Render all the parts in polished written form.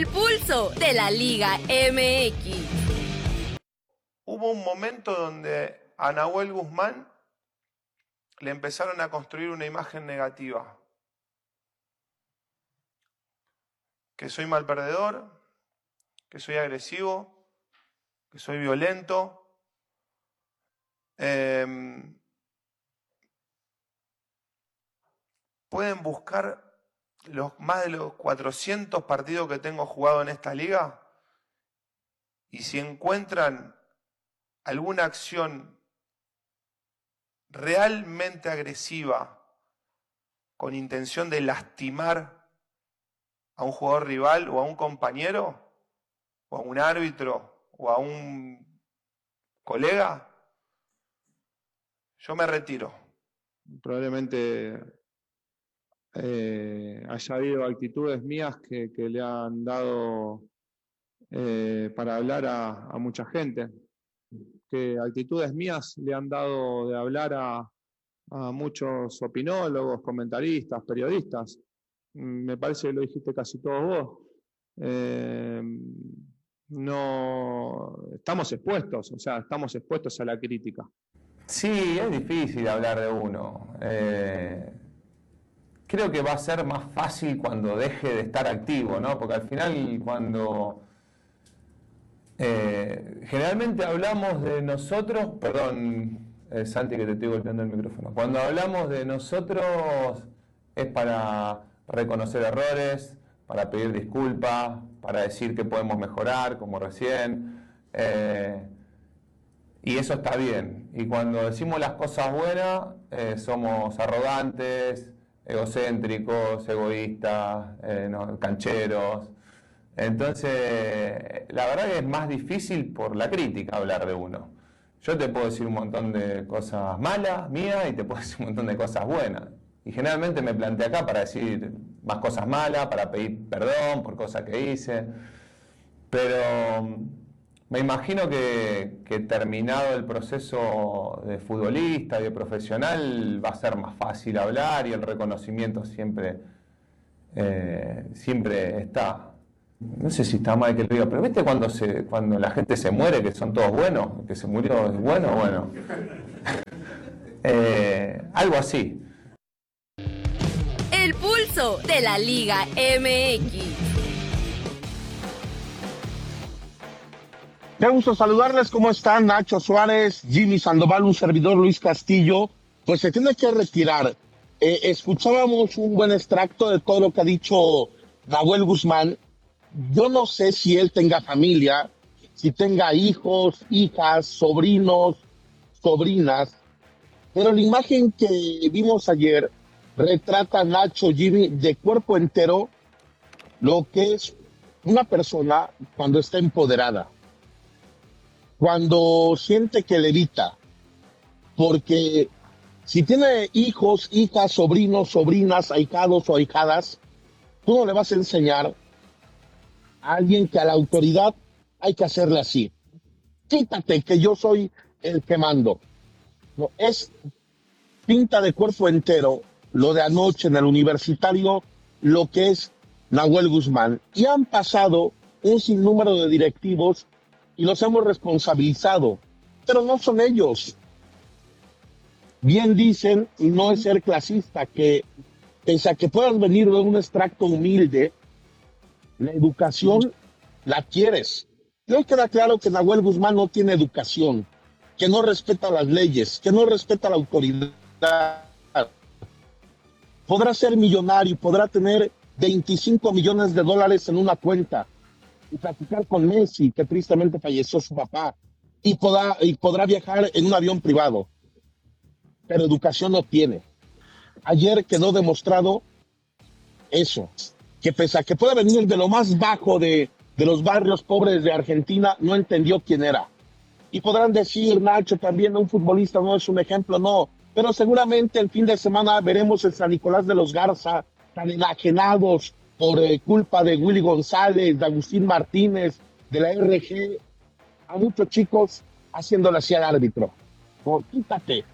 El pulso de la Liga MX. Hubo un momento donde a Nahuel Guzmán le empezaron a construir una imagen negativa. Que soy mal perdedor, que soy agresivo, que soy violento. Pueden buscar más de los 400 partidos que tengo jugado en esta liga y si encuentran alguna acción realmente agresiva con intención de lastimar a un jugador rival o a un compañero o a un árbitro o a un colega, yo me retiro. Probablemente haya habido actitudes mías que le han dado para hablar a mucha gente, que actitudes mías le han dado de hablar a muchos opinólogos, comentaristas, periodistas. Me parece que lo dijiste casi todo vos. No estamos expuestos, o sea, estamos expuestos a la crítica. Sí, es difícil hablar de uno. Creo que va a ser más fácil cuando deje de estar activo, ¿no? Porque al final cuando generalmente hablamos de nosotros, perdón, Santi, que te estoy golpeando el micrófono. Cuando hablamos de nosotros es para reconocer errores, para pedir disculpas, para decir que podemos mejorar, como recién. Y eso está bien. Y cuando decimos las cosas buenas, somos arrogantes, egocéntricos, egoístas, no, cancheros. Entonces, la verdad que es más difícil por la crítica hablar de uno. Yo te puedo decir un montón de cosas malas mías y te puedo decir un montón de cosas buenas. Y generalmente me planteé acá para decir más cosas malas, para pedir perdón por cosas que hice. Pero me imagino que terminado el proceso de futbolista y de profesional va a ser más fácil hablar y el reconocimiento siempre está. No sé si está mal que lo diga, pero ¿viste cuando la gente se muere, que son todos buenos? Que se murió es bueno. Algo así. El pulso de la Liga MX. Qué gusto saludarles, ¿cómo están? Nacho Suárez, Jimmy Sandoval, un servidor Luis Castillo, pues se tiene que retirar. Escuchábamos un buen extracto de todo lo que ha dicho Nahuel Guzmán. Yo no sé si él tenga familia, si tenga hijos, hijas, sobrinos, sobrinas, pero la imagen que vimos ayer retrata a Nacho, Jimmy, de cuerpo entero lo que es una persona cuando está empoderada, cuando siente que levita, porque si tiene hijos, hijas, sobrinos, sobrinas, ahijados o ahijadas, tú no le vas a enseñar a alguien que a la autoridad hay que hacerle así. Quítate que yo soy el que mando. No, es pinta de cuerpo entero lo de anoche en el Universitario, lo que es Nahuel Guzmán. Y han pasado un sinnúmero de directivos y los hemos responsabilizado, pero no son ellos. Bien dicen, y no es ser clasista, que pese a que puedan venir de un extracto humilde, la educación la quieres. Y hoy queda claro que Nahuel Guzmán no tiene educación, que no respeta las leyes, que no respeta la autoridad. Podrá ser millonario, podrá tener 25 millones de dólares en una cuenta y platicar con Messi, que tristemente falleció su papá, y podrá viajar en un avión privado, pero educación no tiene. Ayer quedó demostrado eso, que pese a que puede venir de lo más bajo de los barrios pobres de Argentina, no entendió quién era. Y podrán decir, Nacho, también un futbolista no es un ejemplo, no, pero seguramente el fin de semana veremos en San Nicolás de los Garza tan enajenados por culpa de Willy González, de Agustín Martínez, de la RG, a muchos chicos haciéndole así al árbitro. Oh, quítate.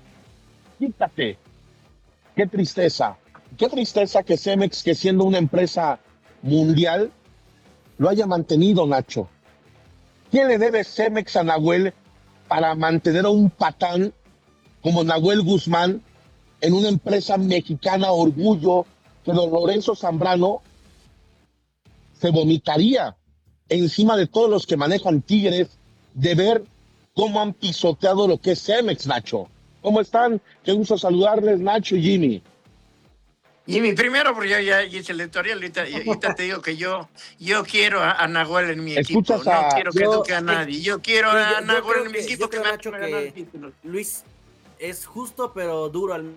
Qué tristeza que Cemex, que siendo una empresa mundial, lo haya mantenido, Nacho. ¿Quién le debe Cemex a Nahuel para mantener a un patán como Nahuel Guzmán en una empresa mexicana orgullo que don Lorenzo Zambrano se vomitaría encima de todos los que manejan Tigres de ver cómo han pisoteado lo que es Cemex, Nacho? ¿Cómo están? Qué gusto saludarles, Nacho y Jimmy. Jimmy, primero, porque yo ya hice el editorial, ahorita te digo que yo quiero a Nahuel en mi equipo, Escuchas no a... quiero que eduque a nadie, yo quiero Sí, a Nahuel en mi yo equipo creo, que Nacho, me ganó el que título. Luis es justo pero duro al...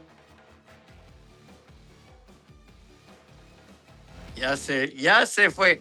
Ya se fue.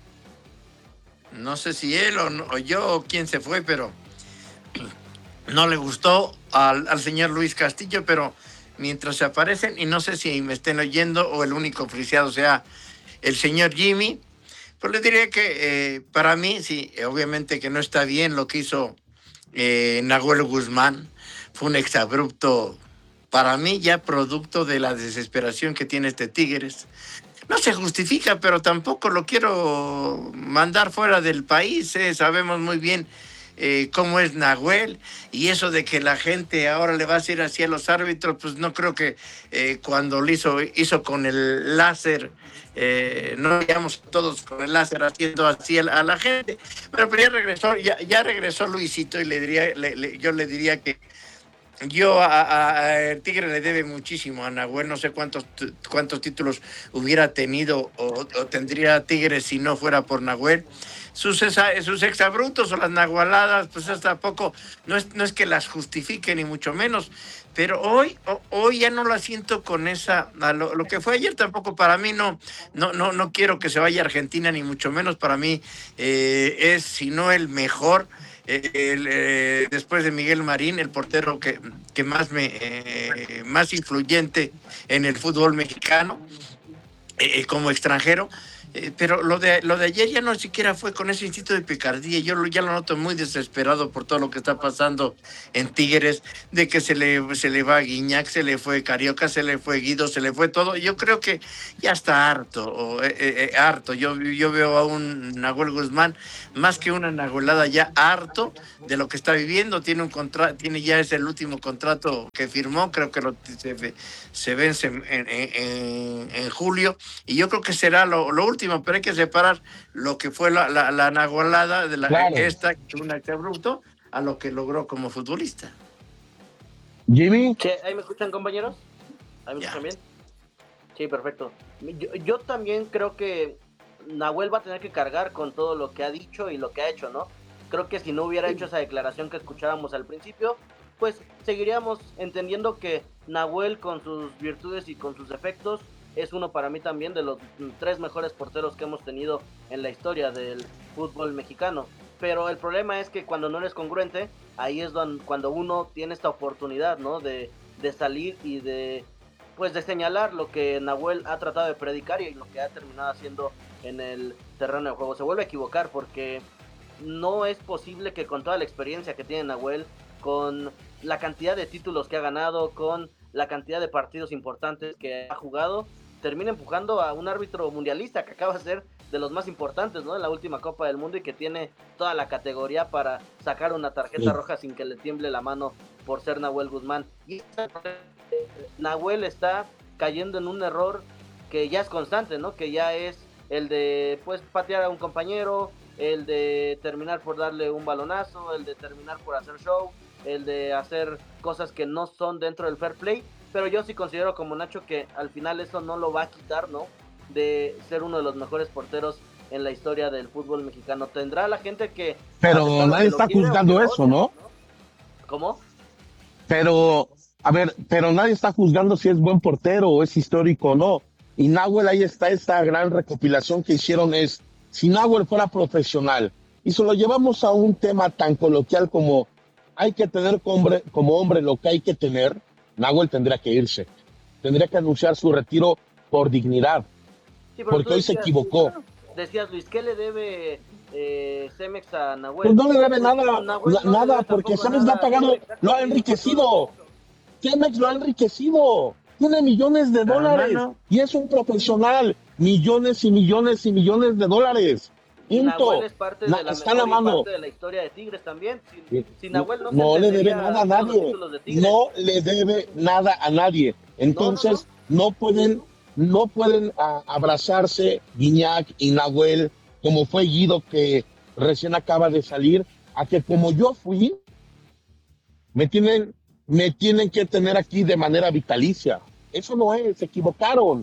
No sé si él o yo o quién se fue, pero no le gustó al señor Luis Castillo, pero mientras se aparecen, y no sé si me estén oyendo o el único oficiado sea el señor Jimmy, pues les diría que para mí, sí, obviamente que no está bien lo que hizo Nahuel Guzmán. Fue un exabrupto, para mí ya producto de la desesperación que tiene este Tigres. No se justifica, pero tampoco lo quiero mandar fuera del país. Sabemos muy bien cómo es Nahuel, y eso de que la gente ahora le va a decir así a los árbitros, pues no creo que cuando lo hizo con el láser, no veíamos todos con el láser haciendo así a la gente. Pero ya regresó Luisito, y yo le diría que el Tigre le debe muchísimo a Nahuel. No sé cuántos títulos hubiera tenido o tendría Tigre si no fuera por Nahuel. Sus exabruptos o las nahualadas, pues hasta poco, no es que las justifique ni mucho menos, pero hoy ya no la siento con esa, lo que fue ayer tampoco para mí, no quiero que se vaya a Argentina ni mucho menos. Para mí es, si no el mejor, después de Miguel Marín, el portero que más influyente en el fútbol mexicano como extranjero. Pero lo de ayer ya no siquiera fue con ese instinto de picardía. Yo ya lo noto muy desesperado por todo lo que está pasando en Tigres, de que se le va a Guiñac, se le fue Carioca, se le fue Guido, se le fue todo. Yo creo que ya está harto, harto. Yo veo a un Nahuel Guzmán más que una nahuelada, ya harto de lo que está viviendo. Tiene ya es el último contrato que firmó, creo que se vence en julio, y yo creo que será lo último, pero hay que separar lo que fue la nahualada de Claro. un exabrupto, a lo que logró como futbolista. Jimmy. Che, ¿ahí me escuchan, compañeros? ¿Ahí me escuchan bien? Sí, perfecto. Yo también creo que Nahuel va a tener que cargar con todo lo que ha dicho y lo que ha hecho, ¿no? Creo que si no hubiera hecho esa declaración que escuchábamos al principio, pues seguiríamos entendiendo que Nahuel, con sus virtudes y con sus defectos, es uno para mí también de los 3 mejores porteros que hemos tenido en la historia del fútbol mexicano. Pero el problema es que cuando no eres congruente, ahí es cuando uno tiene esta oportunidad, ¿no? De salir y de señalar lo que Nahuel ha tratado de predicar y lo que ha terminado haciendo en el terreno de juego. Se vuelve a equivocar, porque no es posible que con toda la experiencia que tiene Nahuel, con la cantidad de títulos que ha ganado, con la cantidad de partidos importantes que ha jugado, termina empujando a un árbitro mundialista que acaba de ser de los más importantes, ¿no? En la última Copa del Mundo, y que tiene toda la categoría para sacar una tarjeta roja sin que le tiemble la mano por ser Nahuel Guzmán. Y Nahuel está cayendo en un error que ya es constante, ¿no? Que ya es el de patear a un compañero, el de terminar por darle un balonazo, el de terminar por hacer show, el de hacer cosas que no son dentro del fair play. Pero yo sí considero, como Nacho, que al final eso no lo va a quitar, ¿no? De ser uno de los mejores porteros en la historia del fútbol mexicano. Tendrá la gente que... Pero nadie está juzgando eso, ¿no? ¿Cómo? Pero, a ver, pero nadie está juzgando si es buen portero o es histórico o no. Y Nahuel, ahí está esta gran recopilación que hicieron, es, si Nahuel fuera profesional, y se lo llevamos a un tema tan coloquial como hay que tener como hombre lo que hay que tener, Nahuel tendría que irse. Tendría que anunciar su retiro por dignidad. Sí, porque hoy se equivocó. Decías, Luis, ¿qué le debe Cemex a Nahuel? Pues no le debe nada, porque Cemex lo ha pagado, lo ha enriquecido. Cemex lo ha enriquecido. Tiene millones de dólares y es un profesional. Millones y millones y millones de dólares. Y Nahuel Punto. es parte de la Están a mejor y mano. parte de la historia de Tigres también. Sin Nahuel no se No le debe entendería nada a todos los nadie. títulos de Tigres. No le debe nada a nadie. Entonces, no pueden abrazarse Guiñac y Nahuel, como fue Guido, que recién acaba de salir, a que como yo fui, me tienen que tener aquí de manera vitalicia. Eso no es, se equivocaron.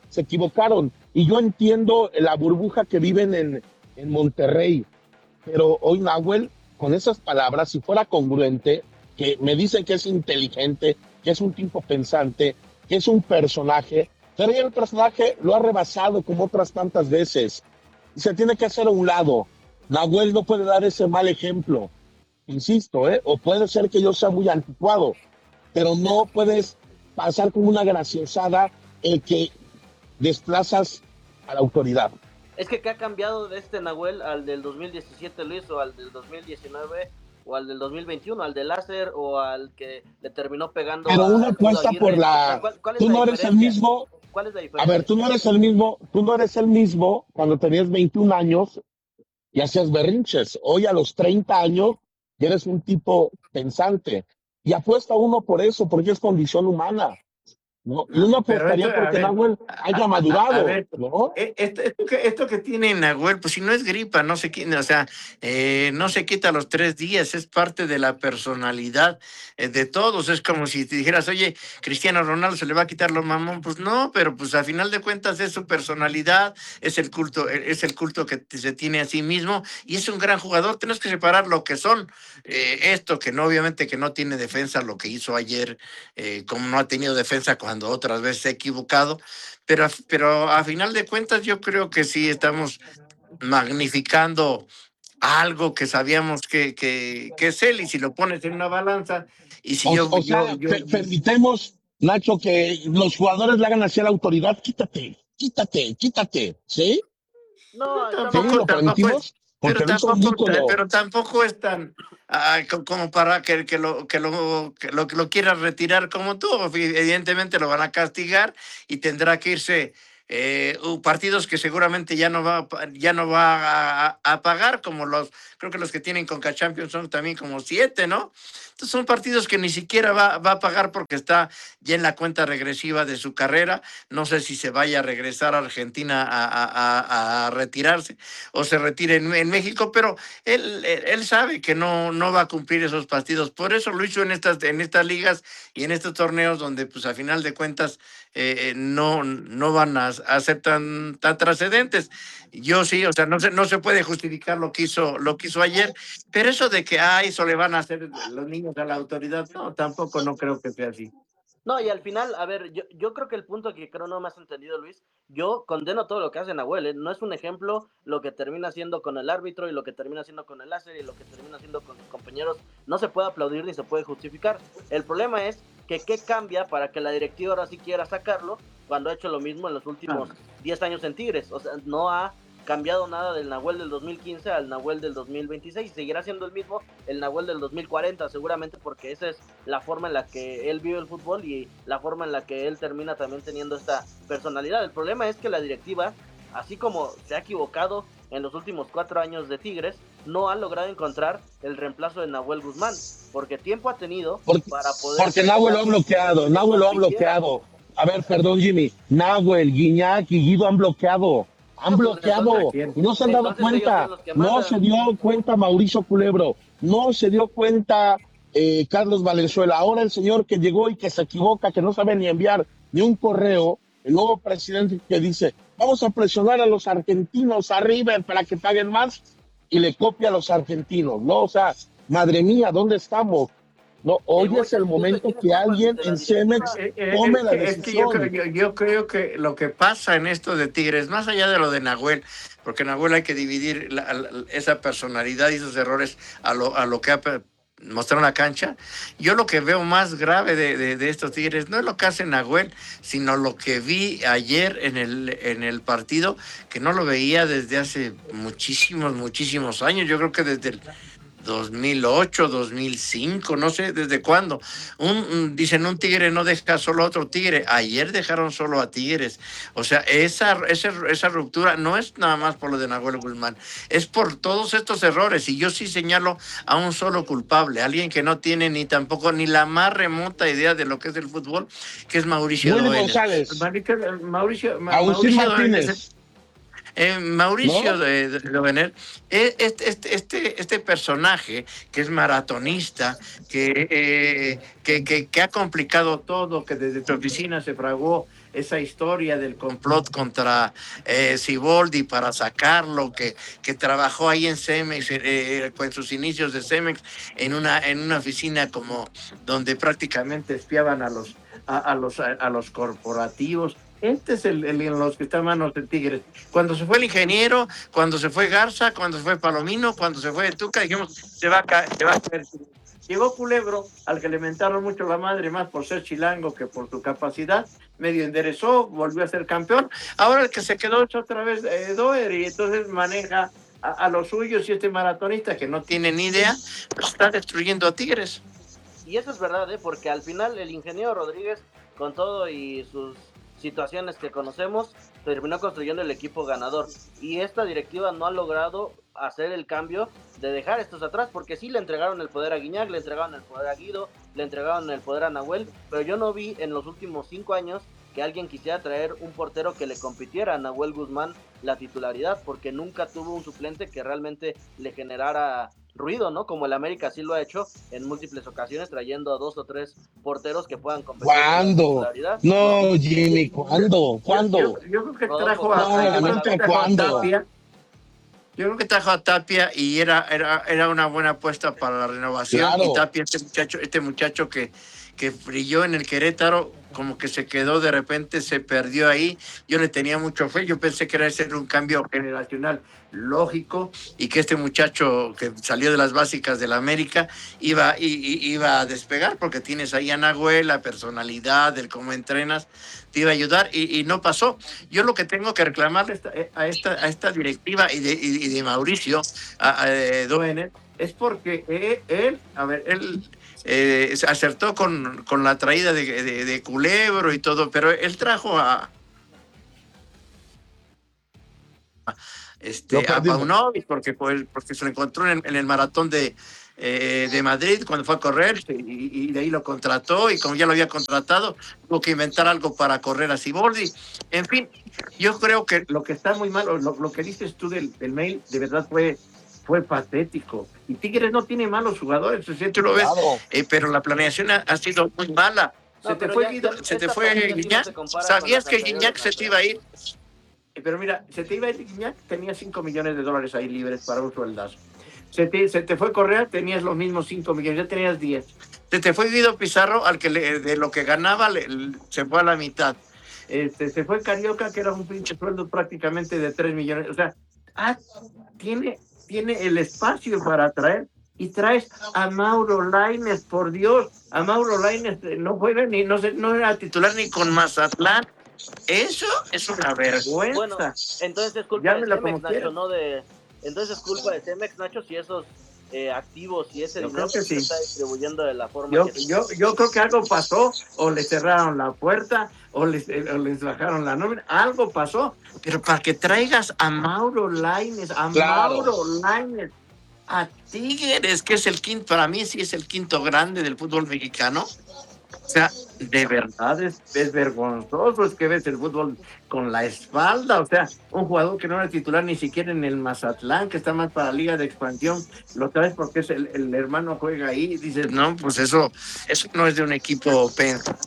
Y yo entiendo la burbuja que viven en Monterrey, pero hoy Nahuel, con esas palabras, si fuera congruente, que me dicen que es inteligente, que es un tipo pensante, que es un personaje, pero ya el personaje lo ha rebasado como otras tantas veces. Y se tiene que hacer a un lado. Nahuel no puede dar ese mal ejemplo. Insisto, o puede ser que yo sea muy anticuado, pero no puedes pasar como una graciosada el que desplazas a la autoridad. Es que ¿qué ha cambiado de este Nahuel al del 2017, Luis, o al del 2019, o al del 2021, al del láser, o al que le terminó pegando pero uno a apuesta Aguirre? por la... ¿Cuál es Tú la no eres el diferencia? mismo... ¿Cuál es la A diferencia? ver, tú no eres el mismo cuando tenías 21 años y hacías berrinches. Hoy a los 30 años ya eres un tipo pensante. Y apuesta uno por eso, porque es condición humana, ¿no? Y uno Pero esto, apostaría a porque ver, Nahuel haya madurado, ver, ¿no? esto que tiene Nahuel, pues si no es gripa, no se quita, o sea, no se quita a los 3 días, es parte de la personalidad de todos. Es como si te dijeras, oye, Cristiano Ronaldo se le va a quitar los mamón, pues no, pero pues a final de cuentas es su personalidad, es el culto que se tiene a sí mismo, y es un gran jugador. Tenemos que separar lo que son, esto que no, obviamente que no tiene defensa, lo que hizo ayer, como no ha tenido defensa cuando otras veces se ha equivocado, pero a final de cuentas yo creo que sí estamos magnificando algo que sabíamos que es él, y si lo pones en una balanza, y si O sea, permitemos, Nacho, que los jugadores le hagan hacia la autoridad. Quítate, ¿sí? No, ¿Sí? estamos... ¿Lo permitimos? pero Porque lo hizo un ícono. tampoco es tan como para que lo quiera retirar como tú. Evidentemente lo van a castigar y tendrá que irse, partidos que seguramente ya no va a pagar, como creo que los que tienen Conca Champions son también como 7, ¿no? Entonces son partidos que ni siquiera va a pagar, porque está ya en la cuenta regresiva de su carrera. No sé si se vaya a regresar a Argentina a retirarse, o se retire en México, pero él sabe que no va a cumplir esos partidos. Por eso lo hizo en estas ligas y en estos torneos, donde pues a final de cuentas no van a ser tan trascendentes. Yo sí, o sea, no se puede justificar lo que hizo ayer, pero eso de que eso le van a hacer los niños a la autoridad, no, tampoco, no creo que sea así. No, y al final, a ver, yo creo que el punto que creo no me has entendido, Luis, yo condeno todo lo que hace Nahuel, ¿eh? No es un ejemplo lo que termina haciendo con el árbitro, y lo que termina haciendo con el láser, y lo que termina haciendo con sus compañeros, no se puede aplaudir ni se puede justificar. El problema es que qué cambia para que la directiva ahora sí quiera sacarlo, cuando ha hecho lo mismo en los últimos 10 años en Tigres. O sea, no ha cambiado nada del Nahuel del 2015 al Nahuel del 2026, y seguirá siendo el mismo el Nahuel del 2040 seguramente, porque esa es la forma en la que él vive el fútbol y la forma en la que él termina también teniendo esta personalidad. El problema es que la directiva, así como se ha equivocado en los últimos 4 años de Tigres, no ha logrado encontrar el reemplazo de Nahuel Guzmán, porque tiempo ha tenido para poder... Porque Nahuel lo ha bloqueado. A ver, perdón, Jimmy. Nahuel, Guiñac y Guido han bloqueado. Y no se han dado cuenta. No se dio cuenta Mauricio Culebro. No se dio cuenta Carlos Valenzuela. Ahora el señor que llegó y que se equivoca, que no sabe ni enviar ni un correo, el nuevo presidente que dice, vamos a presionar a los argentinos a River para que paguen más, y le copia a los argentinos, ¿no? O sea, madre mía, ¿dónde estamos? No, hoy es el momento que alguien en Cemex tome la decisión. Es que yo creo que lo que pasa en esto de Tigres, más allá de lo de Nahuel, porque Nahuel hay que dividir esa personalidad y esos errores a lo que ha mostrado en la cancha. Yo lo que veo más grave de estos Tigres no es lo que hace Nahuel, sino lo que vi ayer en el partido, que no lo veía desde hace muchísimos años. Yo creo que 2008, 2005, no sé desde cuándo. Dicen, un tigre no deja solo a otro tigre. Ayer dejaron solo a Tigres. O sea, esa ruptura no es nada más por lo de Nahuel Guzmán, es por todos estos errores. Y yo sí señalo a un solo culpable, alguien que no tiene ni tampoco ni la más remota idea de lo que es el fútbol, que es Mauricio Willy Doenel. González, Mauricio Agustín Doenel. Martínez, Mauricio ¿no? de Dovenel, este personaje que es maratonista, que ha complicado todo, que desde tu oficina se fraguó esa historia del complot contra Siboldi para sacarlo, que trabajó ahí en Cemex, con sus inicios de Cemex, en una oficina como donde prácticamente espiaban a los corporativos. Este es en los que está en manos de Tigres. Cuando se fue el ingeniero, cuando se fue Garza, cuando se fue Palomino, cuando se fue Tuca, dijimos, se va a caer. Llegó Culebro, al que le mentaron mucho la madre, más por ser chilango que por su capacidad, medio enderezó, volvió a ser campeón. Ahora el que se quedó es otra vez Doer, y entonces maneja a los suyos, y este maratonista que no tiene ni idea, pues está destruyendo a Tigres. Y eso es verdad, porque al final el ingeniero Rodríguez, con todo y sus situaciones que conocemos, terminó construyendo el equipo ganador. Y esta directiva no ha logrado hacer el cambio de dejar estos atrás, porque sí le entregaron el poder a Guiñac, le entregaron el poder a Guido, le entregaron el poder a Nahuel, pero yo no vi en los últimos 5 años que alguien quisiera traer un portero que le compitiera a Nahuel Guzmán la titularidad, porque nunca tuvo un suplente que realmente le generara ruido, ¿no? Como el América sí lo ha hecho en múltiples ocasiones, trayendo a 2 o 3 porteros que puedan competir por la titularidad. No, Jimmy, ¿cuándo? Yo creo que trajo a Tapia. Yo creo que trajo a Tapia y era una buena apuesta para la renovación. Claro. Y Tapia, este muchacho que brilló en el Querétaro, como que se quedó de repente, se perdió ahí. Yo le tenía mucho fe, yo pensé que era ser un cambio generacional lógico y que este muchacho que salió de las básicas de la América iba a despegar, porque tienes ahí a Nahuel, la personalidad, el cómo entrenas, te iba a ayudar, y no pasó. Yo lo que tengo que reclamarle a esta directiva y de Mauricio Doenel es porque él acertó con la traída de Culebro y todo, pero él trajo a Paunovic porque se lo encontró en el maratón de Madrid cuando fue a correr, y de ahí lo contrató, y como ya lo había contratado, tuvo que inventar algo para correr a Siboldi. En fin, yo creo que lo que está muy mal, lo que dices tú del mail, de verdad fue patético. Y Tigres no tiene malos jugadores, tú lo ves, pero la planeación ha sido muy mala. No, se te fue Guiñac. ¿Sabías que Guiñac se te iba a ir? Pero mira, se te iba a ir Guiñac, tenía $5 millones ahí libres para un sueldazo. Se te fue Correa, tenías los mismos 5 millones, ya tenías 10. Se te fue Guido Pizarro, al que de lo que ganaba se fue a la mitad. Se fue Carioca, que era un pinche sueldo prácticamente de 3 millones. O sea, tiene el espacio para traer, y traes a Mauro Lainez, por Dios. A Mauro Lainez no juega no era titular ni con Mazatlán. Eso es una vergüenza. Bueno, entonces es culpa de Cemex, Nacho, ¿no? Entonces es culpa de Cemex, Nacho, si esos activos y ese dinero se está distribuyendo de la forma yo creo que algo pasó, o le cerraron la puerta, o les bajaron la nómina, algo pasó, pero para que traigas a Mauro Lainez, a Tigres, que es el quinto, para mí sí es el quinto grande del fútbol mexicano. O sea, de verdad es vergonzoso, es que ves el fútbol con la espalda. O sea, un jugador que no era titular ni siquiera en el Mazatlán, que está más para la Liga de Expansión, lo traes porque es el hermano juega ahí, y dices, no, pues eso no es de un equipo pensado.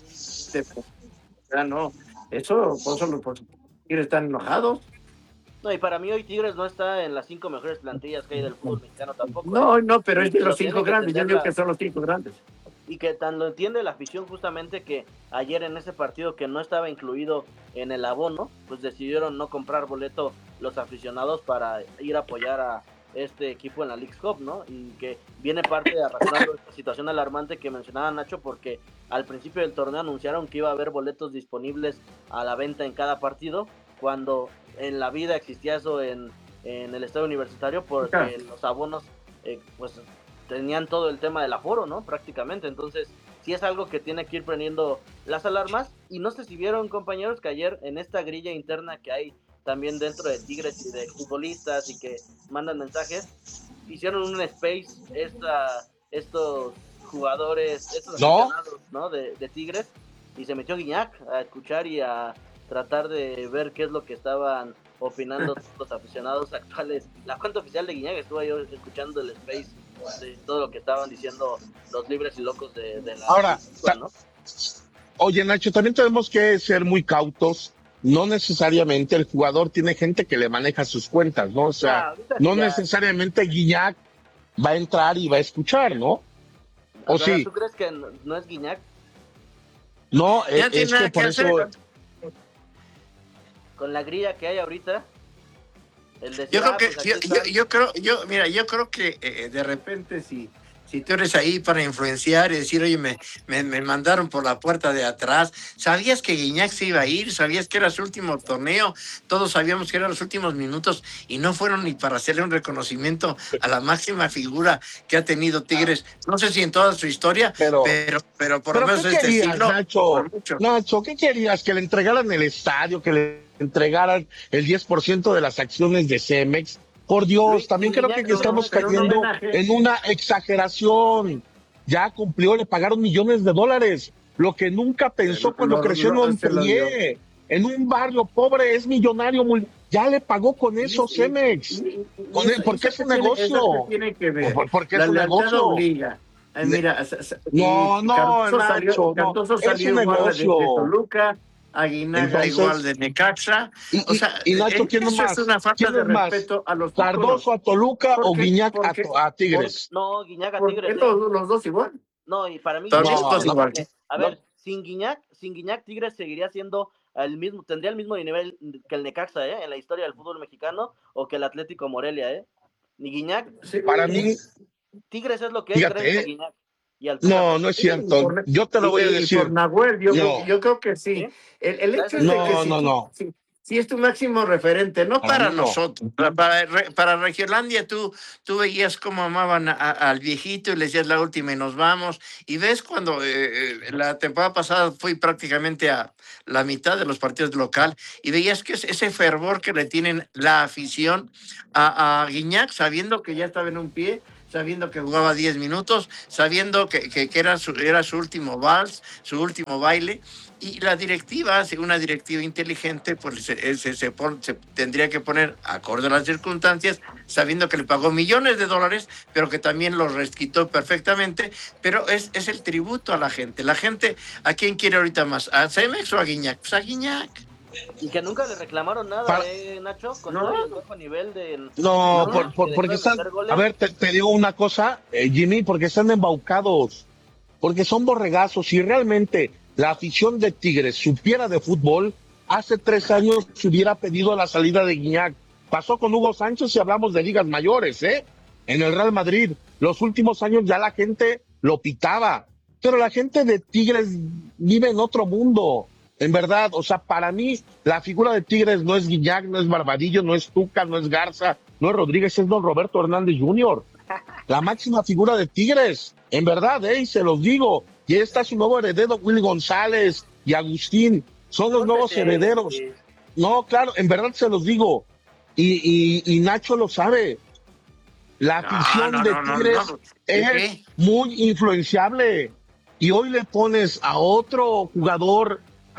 O sea, no, eso por Tigres están enojados. No, y para mí hoy Tigres no está en las 5 mejores plantillas que hay del fútbol mexicano tampoco. No, pero es de los 5 grandes, yo digo que son los 5 grandes. Y que tan lo entiende la afición, justamente, que ayer en ese partido que no estaba incluido en el abono, pues decidieron no comprar boleto los aficionados para ir a apoyar a este equipo en la Leagues Cup, ¿no? Y que viene parte de arrastrando esta situación alarmante que mencionaba Nacho, porque al principio del torneo anunciaron que iba a haber boletos disponibles a la venta en cada partido, cuando en la vida existía eso en el estadio universitario, porque los abonos pues tenían todo el tema del aforo, ¿no? Prácticamente, entonces sí es algo que tiene que ir prendiendo las alarmas. Y no sé si vieron, compañeros, que ayer en esta grilla interna que hay también dentro de Tigres y de futbolistas y que mandan mensajes, hicieron un space estos jugadores, estos ¿No? aficionados, ¿no? de Tigres, y se metió Guiñac a escuchar y a tratar de ver qué es lo que estaban opinando los aficionados actuales. La cuenta oficial de Guiñac estuvo yo escuchando el space de todo lo que estaban diciendo los libres y locos de la Ahora, ¿no? oye, Nacho, también tenemos que ser muy cautos. No necesariamente el jugador tiene gente que le maneja sus cuentas, ¿no? O sea, Ahorita sí no ya. necesariamente Guiñac va a entrar y va a escuchar, ¿no? ¿O Verdad, sí? ¿tú crees que no es Guiñac? No, Ya no tiene es que nada que por hacer. eso... Con la grilla que hay ahorita, el decir, Yo creo que, pues aquí están. yo creo que de repente si tú eres ahí para influenciar y decir, oye, me mandaron por la puerta de atrás, sabías que Guiñac se iba a ir, sabías que era su último torneo, todos sabíamos que eran los últimos minutos y no fueron ni para hacerle un reconocimiento a la máxima figura que ha tenido Tigres, no sé si en toda su historia, Pero, pero por lo pero menos ¿qué este querías, siglo, Nacho? por mucho. Nacho, ¿qué querías? ¿Que le entregaran el estadio, que le entregaran el 10% de las acciones de Cemex? Por Dios, Luis, también sin creo que Guiñac estamos Pero un cayendo homenaje. en una exageración. Ya cumplió, le pagaron millones de dólares. Lo que nunca pensó cuando creció en Se lo dio. Montpellier, en un barrio pobre, es millonario. Ya le pagó con eso Cemex. Porque es un negocio. ¿Eso qué tiene que ver? Porque es La un lealtad negocio. obliga. Mira, No, no, Y Nacho, no. Cardoso Es salió un igual de negocio. Toluca, Aguinaga igual Entonces, de Necaxa. O sea, y Nacho, ¿quién es eso es más? una falta ¿Quién de es más? respeto a los ¿Cardoso títulos. a Toluca o Porque, Guiñac porque, a Tigres? No, Guiñac a porque Tigres, los dos igual. No, y para mí Para mí Guiñac los No, dos Tigres, no, igual. porque, a no. ver, sin Guiñac Tigres seguiría siendo tendría el mismo nivel que el Necaxa, en la historia del fútbol mexicano, o que el Atlético Morelia, Ni Guiñac, Sí, Para mí, Tigres es lo que es gracias a fíjate, Guiñac y al Tuca no, Ferretti, no es cierto. Yo te lo voy a y por decir. Nahuel, No, yo creo que sí. ¿sí? El hecho Gracias es a de que no, no, no. si es tu máximo referente, no Para para mí no. nosotros, para Regiolandia, tú veías cómo amaban al viejito y le decías la última y nos vamos. Y ves cuando la temporada pasada fui prácticamente a la mitad de los partidos local y veías que ese fervor que le tienen la afición a Guiñac, sabiendo que ya estaba en un pie, sabiendo que jugaba 10 minutos, sabiendo que era su último vals, su último baile, y la directiva, una directiva inteligente, pues se tendría que poner acorde a las circunstancias, sabiendo que le pagó millones de dólares, pero que también los resquitó perfectamente, pero es el tributo a la gente. La gente, ¿a quién quiere ahorita más? ¿A Cemex o a Guiñac? Pues a Guiñac. y que nunca le reclamaron nada, Para, Nacho, con No, todo el bajo nivel no, no. que dejó porque de están, meter a goles. ver, te digo una cosa, Jimmy, porque están embaucados, porque son borregazos. Si realmente la afición de Tigres supiera de fútbol, hace 3 años se hubiera pedido la salida de Guiñac. Pasó con Hugo Sánchez si hablamos de ligas mayores, ¿eh? En el Real Madrid. Los últimos años ya la gente lo pitaba, pero la gente de Tigres vive en otro mundo. En verdad, o sea, para mí la figura de Tigres no es Guiñac, no es Barbadillo, no es Tuca, no es Garza, no es Rodríguez, es don Roberto Hernández Jr., la máxima figura de Tigres, en verdad, y se los digo. Y está su nuevo heredero, Willy González y Agustín, son los nuevos herederos. No, claro, en verdad se los digo. Y Nacho lo sabe. La afición de Tigres es muy influenciable. Y hoy le pones a otro jugador,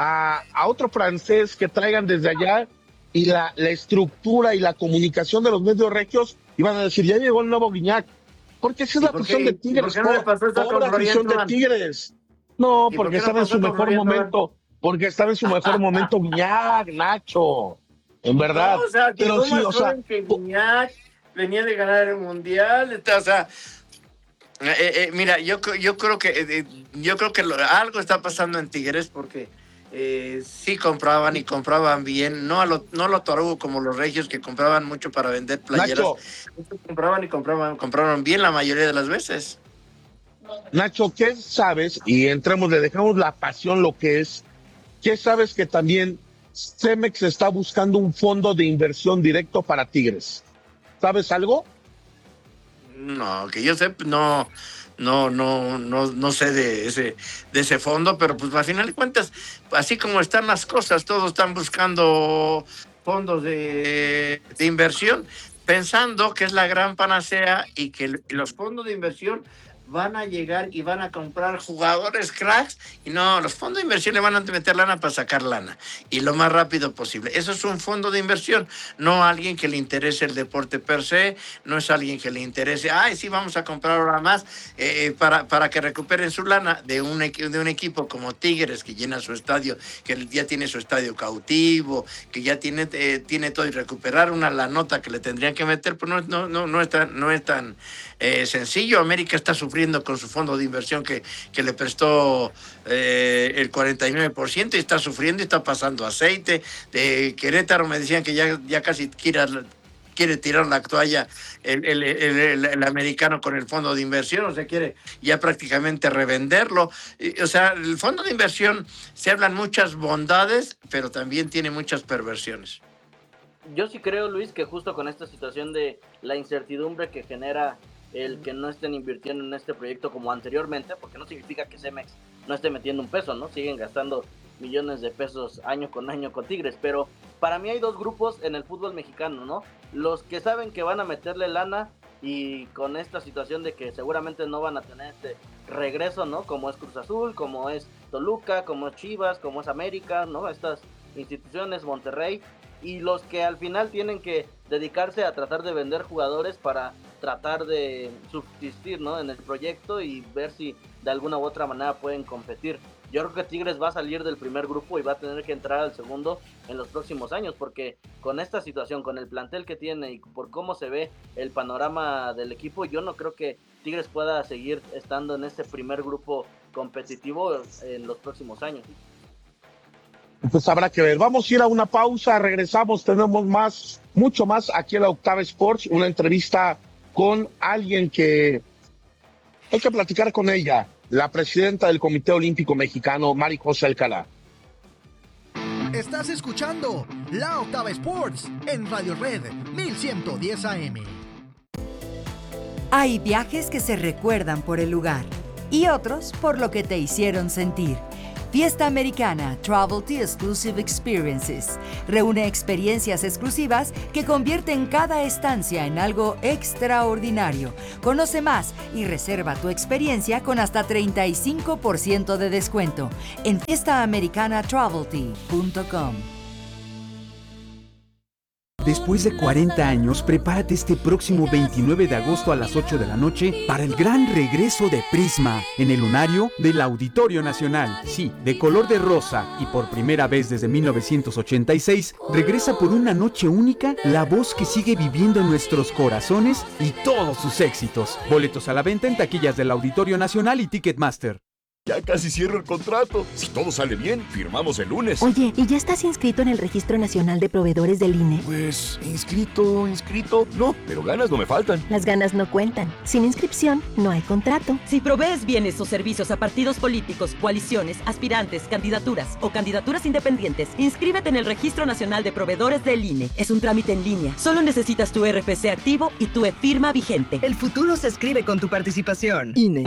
a otro francés que traigan desde allá, y la estructura y la comunicación de los medios regios, iban a decir, ya llegó el nuevo Guiñac. Porque esa es la afición de Tigres. ¿Por qué no le pasó eso Pobre con afición de Tigres. No, porque estaba en su mejor momento. Porque estaba en su mejor momento Guiñac, Nacho. En verdad. No, o sea, pero sí, o sea, que Guiñac venía de ganar el mundial, o sea, mira, yo creo que algo está pasando en Tigres porque sí compraban y compraban bien, no a lo tarugo como los regios que compraban mucho para vender playeras. Nacho, compraron bien la mayoría de las veces. Nacho, ¿qué sabes? Y entremos, le dejamos la pasión lo que es. ¿Qué sabes que también Cemex está buscando un fondo de inversión directo para Tigres? ¿Sabes algo? No, que yo sé, no sé de ese fondo, pero pues al final de cuentas, así como están las cosas, todos están buscando fondos de inversión, pensando que es la gran panacea y que los fondos de inversión van a llegar y van a comprar jugadores cracks, y no, los fondos de inversión le van a meter lana para sacar lana, y lo más rápido posible. Eso es un fondo de inversión, no a alguien que le interese el deporte per se, no es alguien que le interese, sí, vamos a comprar ahora más, para que recuperen su lana de un equipo como Tigres, que llena su estadio, que ya tiene su estadio cautivo, que ya tiene todo, y recuperar una la nota que le tendrían que meter, pues no es tan sencillo. América está sufriendo con su fondo de inversión que le prestó el 49%, y está sufriendo y está pasando aceite. De Querétaro me decían que ya casi quiere tirar la toalla el americano con el fondo de inversión, o sea, quiere ya prácticamente revenderlo. O sea, el fondo de inversión, se hablan muchas bondades, pero también tiene muchas perversiones. Yo sí creo, Luis, que justo con esta situación de la incertidumbre que genera el que no estén invirtiendo en este proyecto como anteriormente, porque no significa que Cemex no esté metiendo un peso, ¿no? Siguen gastando millones de pesos año con Tigres, pero para mí hay dos grupos en el fútbol mexicano, ¿no? Los que saben que van a meterle lana, y con esta situación de que seguramente no van a tener este regreso, ¿no? Como es Cruz Azul, como es Toluca, como es Chivas, como es América, ¿no? Estas instituciones, Monterrey, y los que al final tienen que dedicarse a tratar de vender jugadores para tratar de subsistir, ¿no? En el proyecto y ver si de alguna u otra manera pueden competir. Yo creo que Tigres va a salir del primer grupo y va a tener que entrar al segundo en los próximos años, porque con esta situación, con el plantel que tiene y por cómo se ve el panorama del equipo, yo no creo que Tigres pueda seguir estando en este primer grupo competitivo en los próximos años. Pues habrá que ver. Vamos a ir a una pausa, regresamos, tenemos mucho más aquí en la Octava Sports, una entrevista con alguien que hay que platicar con ella, la presidenta del Comité Olímpico Mexicano, Mari José Alcalá. Estás escuchando La Octava Sports en Radio Red 1110 AM. Hay viajes que se recuerdan por el lugar y otros por lo que te hicieron sentir. Fiesta Americana Travelty Exclusive Experiences reúne experiencias exclusivas que convierten cada estancia en algo extraordinario. Conoce más y reserva tu experiencia con hasta 35% de descuento en fiestaamericanatravelty.com. Después de 40 años, prepárate este próximo 29 de agosto a las 8 de la noche para el gran regreso de Prisma en el lunario del Auditorio Nacional. Sí, de color de rosa, y por primera vez desde 1986, regresa por una noche única la voz que sigue viviendo en nuestros corazones y todos sus éxitos. Boletos a la venta en taquillas del Auditorio Nacional y Ticketmaster. Ya casi cierro el contrato. Si todo sale bien, firmamos el lunes. Oye, ¿y ya estás inscrito en el Registro Nacional de Proveedores del INE? Pues, inscrito, no, pero ganas no me faltan. Las ganas no cuentan. Sin inscripción, no hay contrato. Si provees bienes o servicios a partidos políticos, coaliciones, aspirantes, candidaturas o candidaturas independientes, inscríbete en el Registro Nacional de Proveedores del INE. Es un trámite en línea. Solo necesitas tu RFC activo y tu e-firma vigente. El futuro se escribe con tu participación. INE.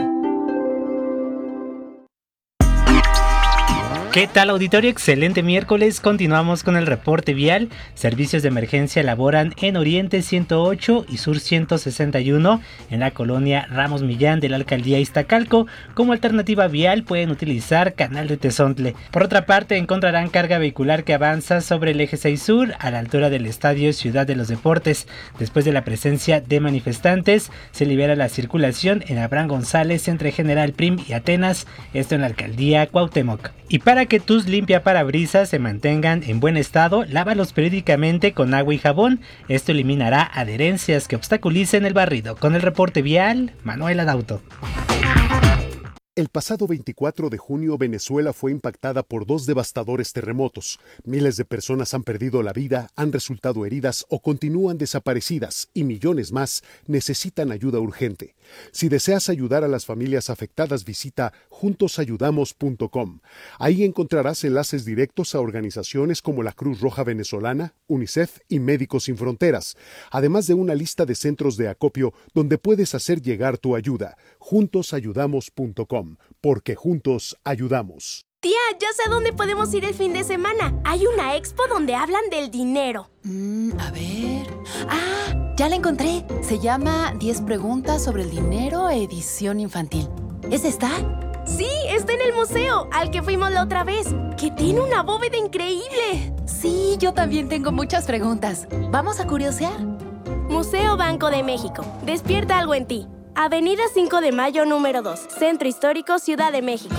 ¿Qué tal, auditorio? Excelente miércoles. Continuamos con el reporte vial. Servicios de emergencia laboran en Oriente 108 y Sur 161 en la colonia Ramos Millán de la alcaldía Iztacalco. Como alternativa vial pueden utilizar Canal de Tezontle. Por otra parte, encontrarán carga vehicular que avanza sobre el eje 6 sur a la altura del estadio Ciudad de los Deportes. Después de la presencia de manifestantes, se libera la circulación en Abraham González entre General Prim y Atenas, esto en la alcaldía Cuauhtémoc. Y para que tus limpiaparabrisas se mantengan en buen estado, lávalos periódicamente con agua y jabón. Esto eliminará adherencias que obstaculicen el barrido. Con el reporte vial, Manuel Adauto. El pasado 24 de junio, Venezuela fue impactada por 2 devastadores terremotos. Miles de personas han perdido la vida, han resultado heridas o continúan desaparecidas y millones más necesitan ayuda urgente. Si deseas ayudar a las familias afectadas, visita juntosayudamos.com. Ahí encontrarás enlaces directos a organizaciones como la Cruz Roja Venezolana, UNICEF y Médicos Sin Fronteras, además de una lista de centros de acopio donde puedes hacer llegar tu ayuda. Juntosayudamos.com, porque juntos ayudamos. Tía, ya sé a dónde podemos ir el fin de semana. Hay una expo donde hablan del dinero. A ver... ¡Ah! Ya la encontré. Se llama 10 preguntas sobre el dinero, edición infantil. ¿Es esta? Sí, está en el museo, al que fuimos la otra vez, que tiene una bóveda increíble. Sí, yo también tengo muchas preguntas. ¿Vamos a curiosear? Museo Banco de México. Despierta algo en ti. Avenida 5 de Mayo, número 2, Centro Histórico, Ciudad de México.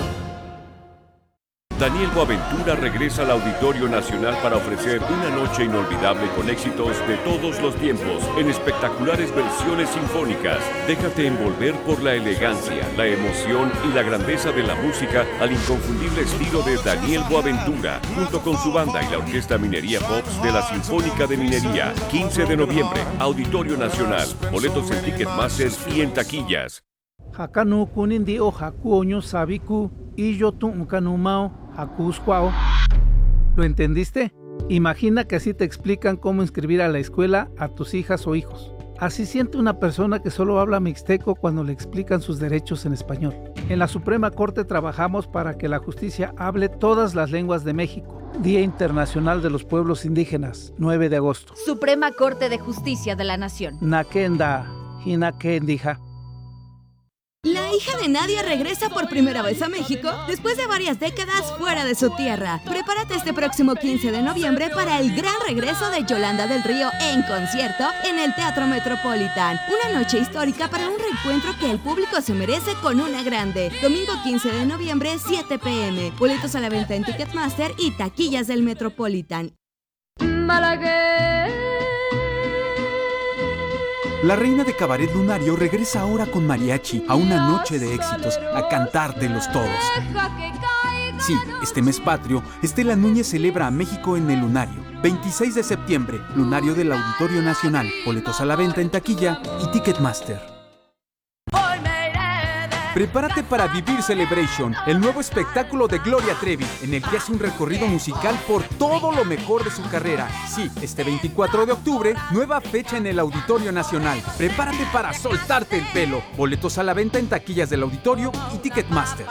Daniel Boaventura regresa al Auditorio Nacional para ofrecer una noche inolvidable con éxitos de todos los tiempos en espectaculares versiones sinfónicas. Déjate envolver por la elegancia, la emoción y la grandeza de la música al inconfundible estilo de Daniel Boaventura, junto con su banda y la Orquesta Minería Pops de la Sinfónica de Minería. 15 de noviembre, Auditorio Nacional. Boletos en Ticketmaster y en taquillas. Hakanu kunindi o hakuoño sabiku y yo tu kanumao hakusquao. ¿Lo entendiste? Imagina que así te explican cómo inscribir a la escuela a tus hijas o hijos. Así siente una persona que solo habla mixteco cuando le explican sus derechos en español. En la Suprema Corte trabajamos para que la justicia hable todas las lenguas de México. Día Internacional de los Pueblos Indígenas, 9 de agosto. Suprema Corte de Justicia de la Nación. Nakenda, hinakendija. La hija de Nadia regresa por primera vez a México después de varias décadas fuera de su tierra. Prepárate este próximo 15 de noviembre para el gran regreso de Yolanda del Río en concierto en el Teatro Metropolitan. Una noche histórica para un reencuentro que el público se merece con una grande. Domingo 15 de noviembre, 7 p.m. Boletos a la venta en Ticketmaster y taquillas del Metropolitan. La reina de cabaret lunario regresa ahora con mariachi a una noche de éxitos, a cantártelos todos. Sí, este mes patrio, Estela Núñez celebra a México en el Lunario. 26 de septiembre, Lunario del Auditorio Nacional. Boletos a la venta en taquilla y Ticketmaster. Prepárate para Vivir Celebration, el nuevo espectáculo de Gloria Trevi, en el que hace un recorrido musical por todo lo mejor de su carrera. Sí, este 24 de octubre, nueva fecha en el Auditorio Nacional. Prepárate para soltarte el pelo. Boletos a la venta en taquillas del Auditorio y Ticketmaster.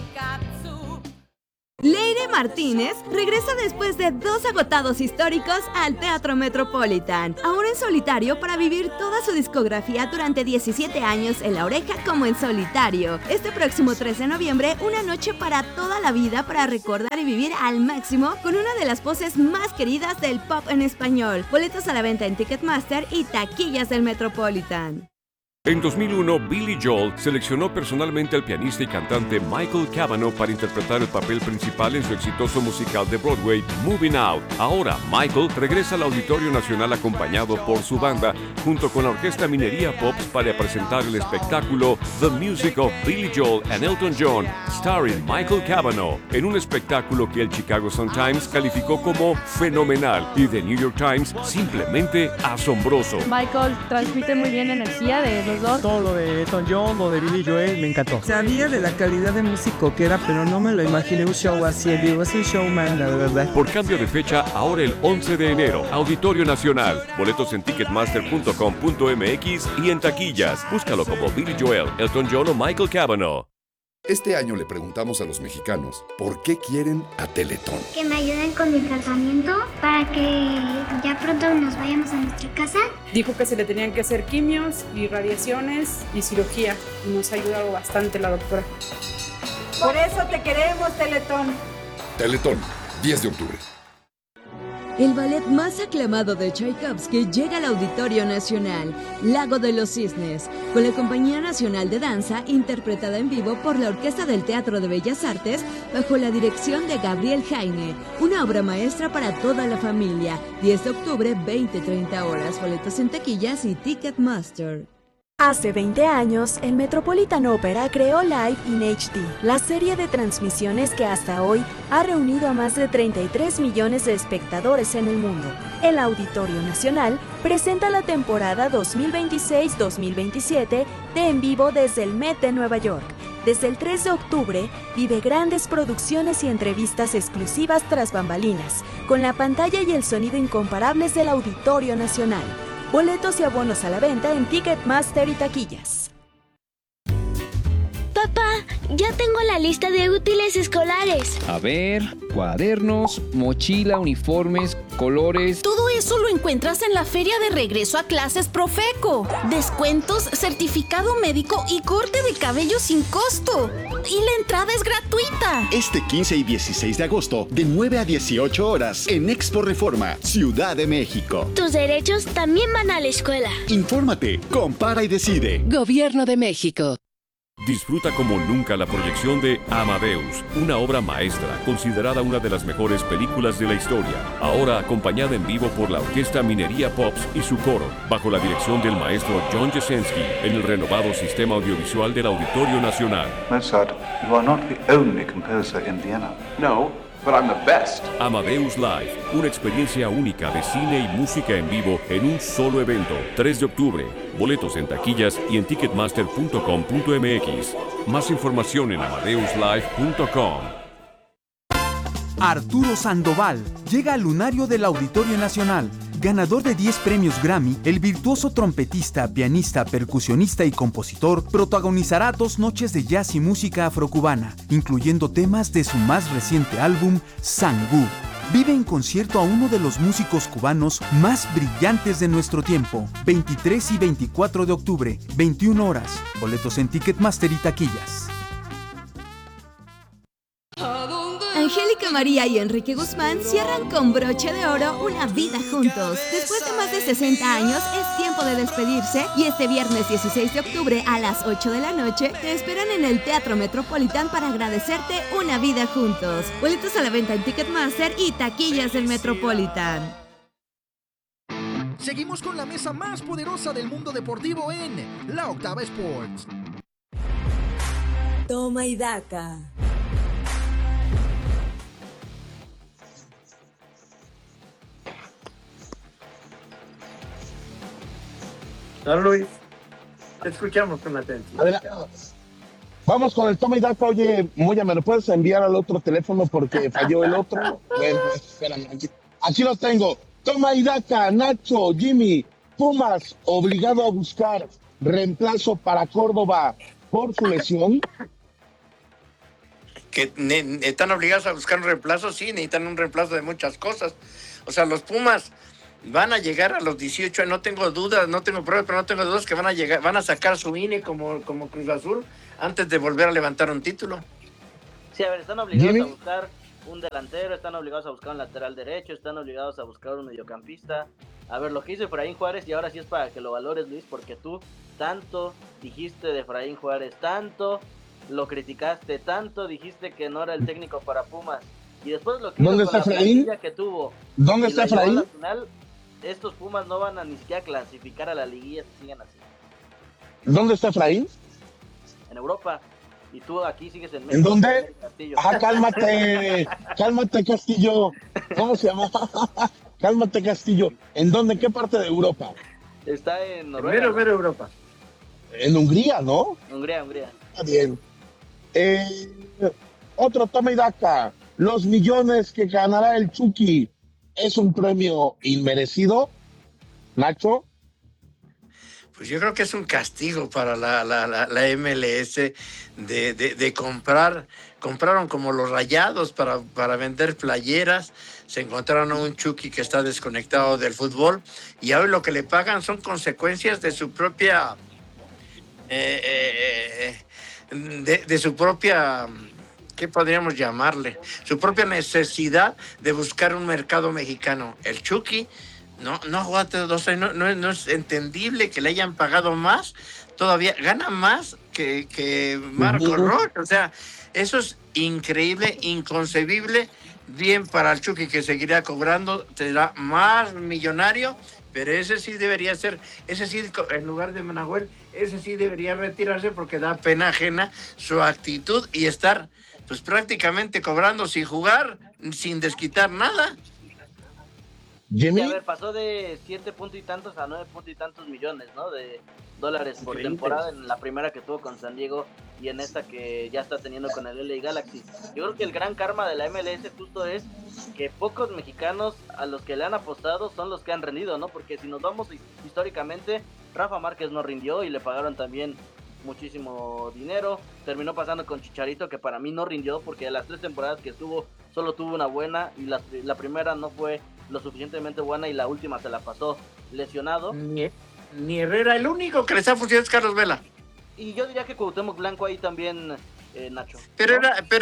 Leire Martínez regresa después de 2 agotados históricos al Teatro Metropolitan, ahora en solitario para vivir toda su discografía durante 17 años en La Oreja como en solitario. Este próximo 3 de noviembre, una noche para toda la vida para recordar y vivir al máximo con una de las voces más queridas del pop en español. Boletos a la venta en Ticketmaster y taquillas del Metropolitan. En 2001, Billy Joel seleccionó personalmente al pianista y cantante Michael Cavanaugh para interpretar el papel principal en su exitoso musical de Broadway, Moving Out. Ahora, Michael regresa al Auditorio Nacional acompañado por su banda, junto con la Orquesta Minería Pops para presentar el espectáculo The Music of Billy Joel and Elton John, starring Michael Cavanaugh, en un espectáculo que el Chicago Sun-Times calificó como fenomenal y The New York Times simplemente asombroso. Michael transmite muy bien energía de los dos. Todo lo de Elton John, lo de Billy Joel, me encantó. Sabía de la calidad de músico que era, pero no me lo imaginé un show así en vivo. Es un showman, la verdad. Por cambio de fecha, ahora el 11 de enero, Auditorio Nacional. Boletos en ticketmaster.com.mx y en taquillas. Búscalo como Billy Joel, Elton John o Michael Cavanaugh. Este año le preguntamos a los mexicanos por qué quieren a Teletón. Que me ayuden con mi tratamiento para que ya pronto nos vayamos a nuestra casa. Dijo que se le tenían que hacer quimios y radiaciones y cirugía. Y nos ha ayudado bastante la doctora. Por eso te queremos, Teletón. Teletón, 10 de octubre. El ballet más aclamado de Tchaikovsky llega al Auditorio Nacional, Lago de los Cisnes, con la Compañía Nacional de Danza, interpretada en vivo por la Orquesta del Teatro de Bellas Artes, bajo la dirección de Gabriel Jaime. Una obra maestra para toda la familia. 10 de octubre, 20-30 horas. Boletos en taquillas y Ticketmaster. Hace 20 años, el Metropolitan Opera creó Live in HD, la serie de transmisiones que hasta hoy ha reunido a más de 33 millones de espectadores en el mundo. El Auditorio Nacional presenta la temporada 2026-2027 de En Vivo desde el Met de Nueva York. Desde el 3 de octubre, vive grandes producciones y entrevistas exclusivas tras bambalinas, con la pantalla y el sonido incomparables del Auditorio Nacional. Boletos y abonos a la venta en Ticketmaster y taquillas. Papá, ya tengo la lista de útiles escolares. A ver, cuadernos, mochila, uniformes, colores. Todo eso lo encuentras en la Feria de Regreso a Clases Profeco. Descuentos, certificado médico y corte de cabello sin costo. Y la entrada es gratuita. Este 15 y 16 de agosto, de 9 a 18 horas, en Expo Reforma, Ciudad de México. Tus derechos también van a la escuela. Infórmate, compara y decide. Gobierno de México. Disfruta como nunca la proyección de Amadeus, una obra maestra, considerada una de las mejores películas de la historia. Ahora acompañada en vivo por la Orquesta Minería Pops y su coro, bajo la dirección del maestro John Jasenski, en el renovado sistema audiovisual del Auditorio Nacional. Mozart, you are not the only composer in Vienna. No, but I'm the best. Amadeus Live, una experiencia única de cine y música en vivo en un solo evento. 3 de octubre. Boletos en taquillas y en ticketmaster.com.mx. Más información en amadeuslive.com. Arturo Sandoval llega al lunario del Auditorio Nacional. Ganador de 10 premios Grammy, el virtuoso trompetista, pianista, percusionista y compositor protagonizará 2 noches de jazz y música afrocubana, incluyendo temas de su más reciente álbum, Sangú. Vive en concierto a uno de los músicos cubanos más brillantes de nuestro tiempo. 23 y 24 de octubre, 21 horas. Boletos en Ticketmaster y taquillas. Angélica María y Enrique Guzmán cierran con broche de oro una vida juntos. Después de más de 60 años, es tiempo de despedirse y este viernes 16 de octubre a las 8 de la noche te esperan en el Teatro Metropolitan para agradecerte una vida juntos. Boletos a la venta en Ticketmaster y taquillas del Metropolitan. Seguimos con la mesa más poderosa del mundo deportivo en La Octava Sports. Toma y daca. Don Luis, te escuchamos con atención. Adelante. Vamos con el toma y daca. Oye, Moya, ¿me lo puedes enviar al otro teléfono porque falló el otro? Bueno, espérame, aquí lo tengo. Toma y daca, Nacho, Jimmy, Pumas, obligado a buscar reemplazo para Córdoba por su lesión. Que están obligados a buscar un reemplazo, sí, necesitan un reemplazo de muchas cosas. O sea, los Pumas van a llegar a los 18, no tengo dudas, no tengo pruebas, pero no tengo dudas que van a llegar, van a sacar su INE como Cruz Azul antes de volver a levantar un título. Sí, a ver, están obligados a buscar un delantero, están obligados a buscar un lateral derecho, están obligados a buscar un mediocampista. A ver, lo que hizo Efraín Juárez, y ahora sí es para que lo valores, Luis, porque tú tanto dijiste de Efraín Juárez, tanto lo criticaste, tanto dijiste que no era el técnico para Pumas, y después lo que ¿Dónde hizo está con la Efraín? plantilla que tuvo. ¿Dónde está Efraín? Estos Pumas no van a ni siquiera clasificar a la liguilla si siguen así. ¿Dónde está Efraín? En Europa. Y tú aquí sigues en México. ¿En dónde? Ah, cálmate. Cálmate, Castillo. ¿Cómo se llama? Cálmate, Castillo. ¿En dónde? ¿En qué parte de Europa? Está en Noruega. Mero Europa. En Hungría, ¿no? Hungría. Está bien. Otro toma y daca. Los millones que ganará el Chucky. ¿Es un premio inmerecido, Nacho? Pues yo creo que es un castigo para la MLS de comprar. Compraron como los Rayados para vender playeras. Se encontraron a un Chucky que está desconectado del fútbol. Y ahora lo que le pagan son consecuencias de su propia... de su propia... ¿Qué podríamos llamarle? Su propia necesidad de buscar un mercado mexicano. El Chucky no es entendible que le hayan pagado más. Todavía gana más que Marco Rocha. O sea, eso es increíble, inconcebible. Bien para el Chucky, que seguirá cobrando, será más millonario, pero ese sí debería ser, ese sí, en lugar de Nahuel, ese sí debería retirarse porque da pena ajena su actitud y estar pues prácticamente cobrando sin jugar, sin desquitar nada. Jimmy. Sí, a ver, pasó de 7 puntos y tantos a 9 puntos y tantos millones, ¿no? De dólares por temporada en la primera que tuvo con San Diego y en esta que ya está teniendo con el LA Galaxy. Yo creo que el gran karma de la MLS justo es que pocos mexicanos a los que le han apostado son los que han rendido, ¿no? Porque si nos vamos históricamente, Rafa Márquez no rindió y le pagaron también muchísimo dinero. Terminó pasando con Chicharito, que para mí no rindió porque de las 3 temporadas que estuvo, solo tuvo una buena y la primera no fue lo suficientemente buena y la última se la pasó lesionado. Ni Herrera, el único que les ha funcionado es Carlos Vela. Y yo diría que Cuauhtémoc Blanco ahí también, Nacho. Pero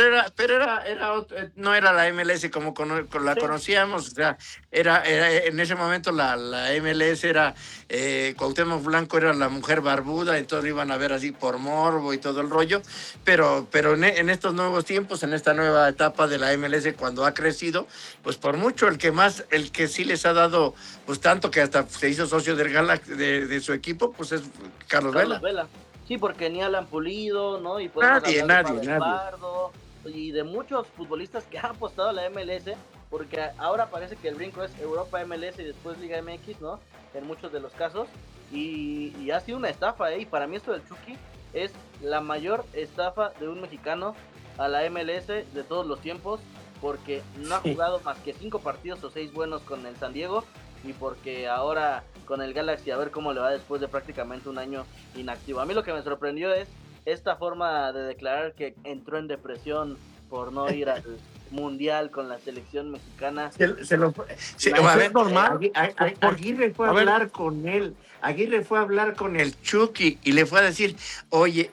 no era la MLS como la conocíamos, o sea, era en ese momento la MLS era Cuauhtémoc Blanco era la mujer barbuda, entonces lo iban a ver así por morbo y todo el rollo, pero en estos nuevos tiempos, en esta nueva etapa de la MLS, cuando ha crecido, pues por mucho el que sí les ha dado, pues tanto que hasta se hizo socio del Galaxy de su equipo, pues es Carlos Vela. Sí, porque ni Alan Pulido, ¿no? Y nadie. Y de muchos futbolistas que han apostado a la MLS, porque ahora parece que el brinco es Europa MLS y después Liga MX, ¿no? En muchos de los casos. Y ha sido una estafa, ¿eh? Y para mí esto del Chucky es la mayor estafa de un mexicano a la MLS de todos los tiempos, porque no ha jugado más que 5 partidos o 6 buenos con el San Diego, y porque ahora con el Galaxy a ver cómo le va después de prácticamente un año inactivo. A mí lo que me sorprendió es esta forma de declarar que entró en depresión por no ir al Mundial con la selección mexicana. Es normal. Aguirre fue a hablar con él. Aguirre fue a hablar con el Chucky y le fue a decir, oye,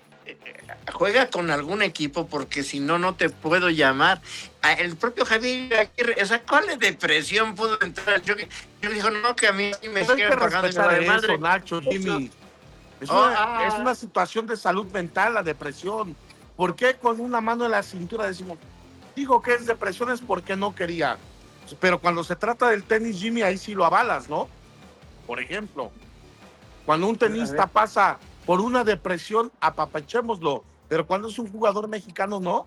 juega con algún equipo porque si no, no te puedo llamar. El propio Javier Aguirre, o sea, ¿cuál depresión pudo entrar el Chucky? Yo le dijo, no, que a mí me siguen pagando de madre. Nacho, Jimmy. Es una situación de salud mental, la depresión. ¿Por qué con una mano en la cintura decimos, digo que es depresión es porque no quería? Pero cuando se trata del tenis, Jimmy, ahí sí lo avalas, ¿no? Por ejemplo, cuando un tenista pasa por una depresión, apapachémoslo. Pero cuando es un jugador mexicano, ¿no?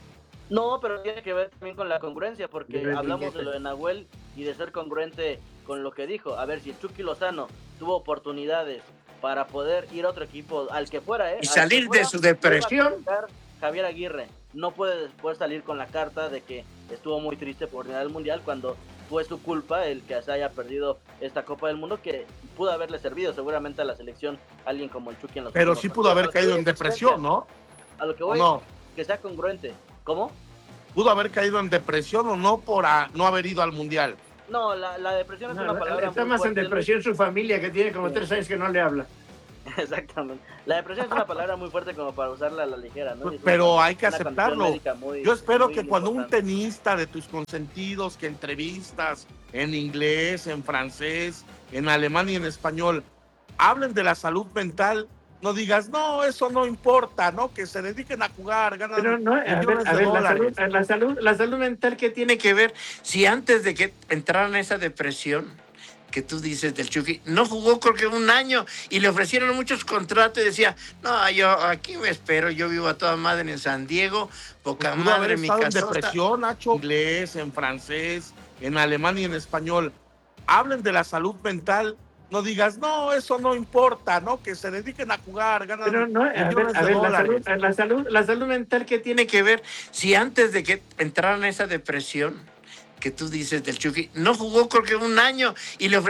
No, pero tiene que ver también con la congruencia, porque hablamos de lo de Nahuel y de ser congruente con lo que dijo. A ver, si Chucky Lozano tuvo oportunidades para poder ir a otro equipo, al que fuera, y salir de su depresión. Javier Aguirre no puede después salir con la carta de que estuvo muy triste por ganar el Mundial cuando fue su culpa el que se haya perdido esta Copa del Mundo, que pudo haberle servido seguramente a la selección alguien como el Chucky en los Pero sí pudo haber caído en depresión, ¿no? A lo que voy, no, que sea congruente. ¿Cómo? Pudo haber caído en depresión o no por no haber ido al Mundial. No, la depresión es una palabra está más fuerte, en depresión su familia, que tiene como 3 años que no le habla. Exactamente. La depresión es una palabra muy fuerte como para usarla a la ligera, ¿no? Pero hay que aceptarlo. Yo espero que cuando un tenista de tus consentidos que entrevistas en inglés, en francés, en alemán y en español, hablen de la salud mental, no digas, no, eso no importa, ¿no? Que se dediquen a jugar, ganan millones de dólares. La salud mental, ¿qué tiene que ver? Si antes de que entraran esa depresión que tú dices del Chucky, no jugó creo que un año y le ofrecieron muchos contratos y decía, no, yo aquí me espero, yo vivo a toda madre en San Diego, poca madre en mi casa. En depresión, Nacho, en inglés, en francés, en alemán y en español. Hablen de la salud mental. No digas, no, eso no importa, ¿no? Que se dediquen a jugar, ganan millones de dólares. La salud mental, ¿qué tiene que ver? Si antes de que entraran esa depresión que tú dices del Chucky, no jugó creo que un año y le ofrecieron